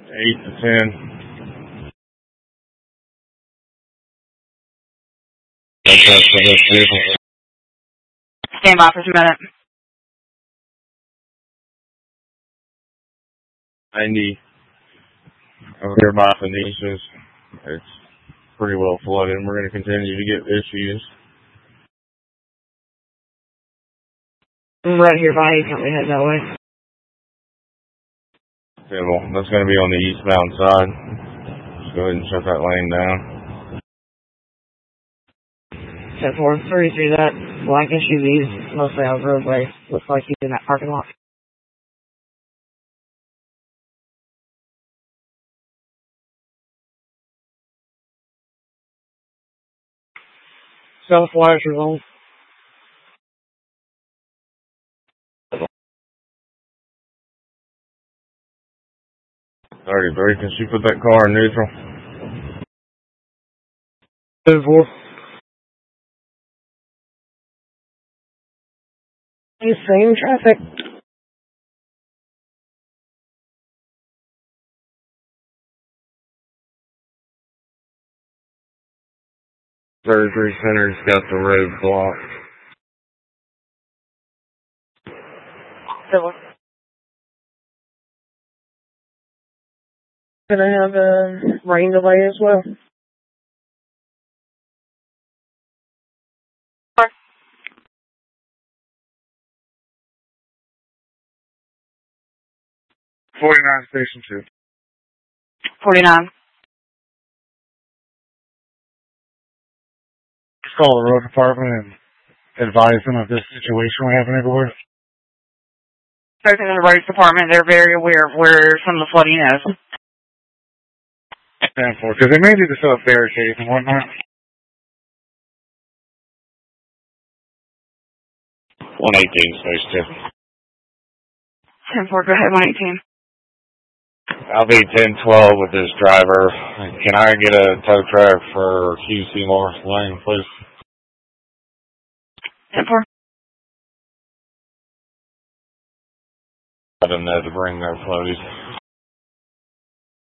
8 to 10. Stand by for 2 minutes. 90 over here by Phoenicia's. It's pretty well flooded, and we're going to continue to get issues. Right here by you, can't we head that way? Okay, well, that's going to be on the eastbound side. Just go ahead and shut that lane down. 10-4, 33, that black SUV's mostly on the roadway. Looks like he's in that parking lot. Southwise zone. Alright, Brady, can she put that car in neutral? 10-4. Same traffic. Surgery Center's got the road blocked. Gonna have a rain delay as well. 49 Station 2. 49. Just call the road department and advise them of this situation we're having everywhere. Spoken to the roads department, they're very aware of where some of the flooding is. 10-4, because they may need to set up barricades and whatnot. 118 Space 2. 10-4, go ahead, 118. I'll be 10-12 with this driver. Can I get a tow truck for QC Morris Lane, please? 10-4. Let them know to bring their floaties.